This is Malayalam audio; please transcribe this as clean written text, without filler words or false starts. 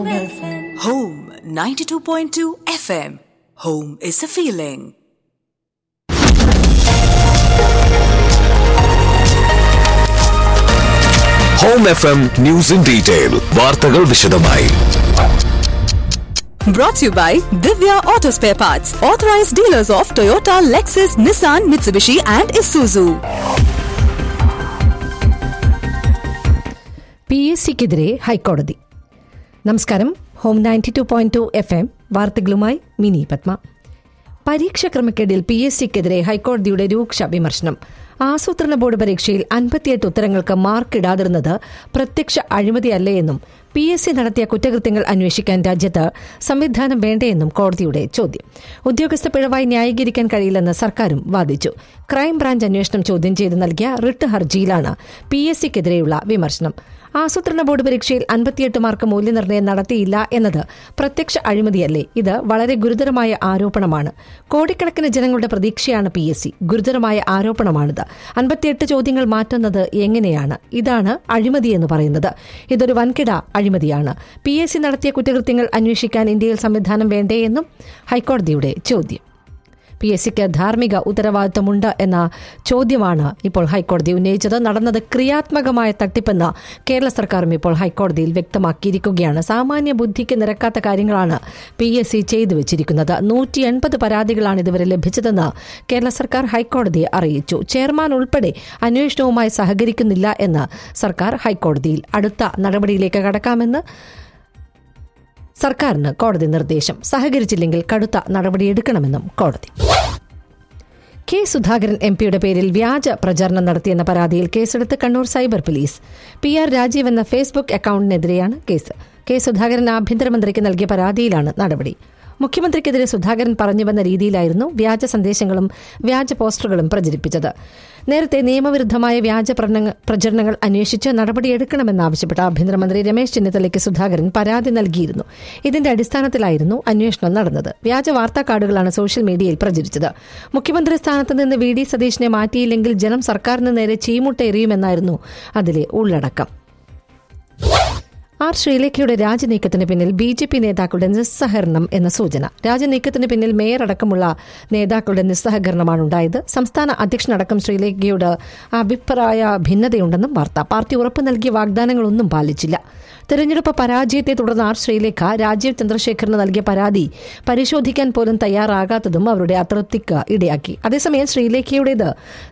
Home 92.2 FM. Home is a feeling. Home FM News in Detail. വാർത്തകൾ വിശദമായി. Brought to you by Divya Auto Spare Parts, authorized dealers of Toyota, Lexus, Nissan, Mitsubishi and Isuzu. PSCക്കെതിരെ ഹൈക്കോടതി. നമസ്കാരം. ഹോം 92.2 FM വാർത്തകളുമായി മിനി പത്മ. പരീക്ഷ ക്രമക്കേടിൽ PSCക്കെതിരെ ഹൈക്കോടതിയുടെ രൂക്ഷ വിമർശനം. ആസൂത്രണ ബോർഡ് പരീക്ഷയിൽ 58 ഉത്തരങ്ങൾക്ക് മാർക്കിടാതിരുന്നത് പ്രത്യക്ഷ അഴിമതിയല്ലേയെന്നും PSC നടത്തിയ കുറ്റകൃത്യങ്ങൾ അന്വേഷിക്കാൻ രാജ്യത്ത് സംവിധാനം വേണ്ടേയെന്നും കോടതിയുടെ ചോദ്യം. ഉദ്യോഗസ്ഥ പിഴവായി ന്യായീകരിക്കാൻ കഴിയില്ലെന്ന് സർക്കാരും വാദിച്ചു. ക്രൈംബ്രാഞ്ച് അന്വേഷണം ചോദ്യം ചെയ്ത് നൽകിയ റിട്ട് ഹർജിയിലാണ് PSCക്കെതിരെയുള്ള വിമർശനം. ആസൂത്രണ ബോർഡ് പരീക്ഷയിൽ 58 മാർക്ക് മൂല്യനിർണ്ണയം നടത്തിയില്ല എന്നത് പ്രത്യക്ഷ അഴിമതിയല്ലേ? ഇത് വളരെ ഗുരുതരമായ ആരോപണമാണ്. കോടിക്കണക്കിന് ജനങ്ങളുടെ പ്രതീക്ഷയാണ് PSC. ഗുരുതരമായ ആരോപണമാണിത്. 58 ചോദ്യങ്ങൾ മാറ്റുന്നത് എങ്ങനെയാണ്? ഇതാണ് അഴിമതിയെന്ന് പറയുന്നത്. ഇതൊരു വൻകിട അഴിമതിയാണ്. PSC നടത്തിയ കുറ്റകൃത്യങ്ങൾ അന്വേഷിക്കാൻ ഇന്ത്യയിൽ സംവിധാനം വേണ്ടേയെന്നും ഹൈക്കോടതിയുടെ ചോദ്യം. PSCക്ക് ധാർമ്മിക ഉത്തരവാദിത്തമുണ്ട് എന്ന ചോദ്യമാണ് ഇപ്പോൾ ഹൈക്കോടതി ഉന്നയിച്ചത്. നടന്നത് ക്രിയാത്മകമായ തട്ടിപ്പെന്ന് കേരള സർക്കാരും ഇപ്പോൾ ഹൈക്കോടതിയിൽ വ്യക്തമാക്കിയിരിക്കുകയാണ്. സാമാന്യ ബുദ്ധിക്ക് നിരക്കാത്ത കാര്യങ്ങളാണ് PSC ചെയ്തു വെച്ചിരിക്കുന്നത്. 180 പരാതികളാണ് ഇതുവരെ ലഭിച്ചതെന്ന് കേരള സർക്കാർ ഹൈക്കോടതിയെ അറിയിച്ചു. ചെയർമാൻ ഉൾപ്പെടെ അന്വേഷണവുമായി സഹകരിക്കുന്നില്ല എന്ന് സർക്കാർ ഹൈക്കോടതിയിൽ. അടുത്ത നടപടിയിലേക്ക് കടക്കാമെന്ന് സർക്കാരിന് കോടതി നിർദ്ദേശം. സഹകരിച്ചില്ലെങ്കിൽ കടുത്ത നടപടിയെടുക്കണമെന്നും കോടതി. സുധാകരൻ MP പേരിൽ വ്യാജ പ്രചാരണം നടത്തിയെന്ന പരാതിയിൽ കേസെടുത്ത് Kannur cyber police. PR Rajeev എന്ന ഫേസ്ബുക്ക് അക്കൌണ്ടിനെതിരെയാണ് കേസ്. സുധാകരൻ ആഭ്യന്തരമന്ത്രിക്ക് നൽകിയ പരാതിയിലാണ് നടപടി. മുഖ്യമന്ത്രിക്കെതിരെ സുധാകരൻ പറഞ്ഞുവന്ന രീതിയിലായിരുന്നു വ്യാജ സന്ദേശങ്ങളും വ്യാജ പോസ്റ്ററുകളും പ്രചരിപ്പിച്ചത്. നേരത്തെ നിയമവിരുദ്ധമായ വ്യാജ പ്രചരണങ്ങൾ അന്വേഷിച്ച് നടപടിയെടുക്കണമെന്നാവശ്യപ്പെട്ട് ആഭ്യന്തരമന്ത്രി രമേശ് ചെന്നിത്തലയ്ക്ക് സുധാകരൻ പരാതി നൽകിയിരുന്നു. ഇതിന്റെ അടിസ്ഥാനത്തിലായിരുന്നു അന്വേഷണം നടന്നത്. വ്യാജ വാർത്താ കാർഡുകളാണ് സോഷ്യൽ മീഡിയയിൽ പ്രചരിച്ചത്. മുഖ്യമന്ത്രി സ്ഥാനത്ത് നിന്ന് VD സതീശനെ മാറ്റിയില്ലെങ്കിൽ ജനം സർക്കാരിന് നേരെ ചീമുട്ടയെറിയുമെന്നായിരുന്നു അതിലെ ഉള്ളടക്കം. ശ്രീലേഖയുടെ രാജിനീക്കത്തിന് പിന്നിൽ BJP നേതാക്കളുടെ നിസ്സഹകരണം എന്ന സൂചന. രാജിനീക്കത്തിന് പിന്നിൽ മേയർ അടക്കമുള്ള നേതാക്കളുടെ നിസ്സഹകരണമാണ് ഉണ്ടായത്. സംസ്ഥാന അധ്യക്ഷനടക്കം ശ്രീലേഖയോട് അഭിപ്രായ ഭിന്നതയുണ്ടെന്നും വാർത്ത. പാർട്ടി ഉറപ്പു നൽകിയ വാഗ്ദാനങ്ങളൊന്നും പാലിച്ചില്ല. തെരഞ്ഞെടുപ്പ് പരാജയത്തെ തുടർന്ന് ശ്രീലേഖ രാജീവ് ചന്ദ്രശേഖറിന് നൽകിയ പരാതി പരിശോധിക്കാൻ പോലും തയ്യാറാകാത്തതും അവരുടെ അതൃപ്തിക്ക് ഇടയാക്കി. അതേസമയം ശ്രീലേഖയുടേത്